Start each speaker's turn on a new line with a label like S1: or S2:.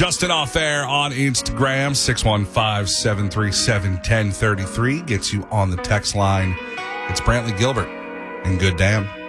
S1: Justin Off Air on Instagram, 615-737-1033 gets you on the text line. It's Brantley Gilbert and Good Damn.